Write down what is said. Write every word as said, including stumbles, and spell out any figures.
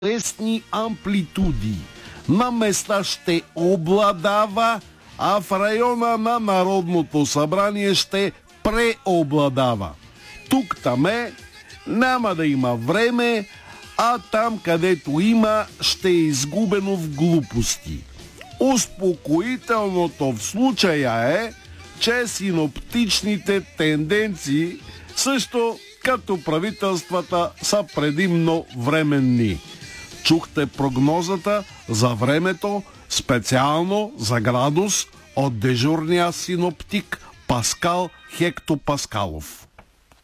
известни амплитуди. На места ще обладава, а в района на Народното събрание ще преобладава. Тук-таме няма да има време, а там, където има, ще е изгубено в глупости. Успокоителното в случая е, че синоптичните тенденции, също като правителствата, са предимно временни. Чухте прогнозата за времето, специално за градус, от дежурния синоптик Паскал Хектопаскалов.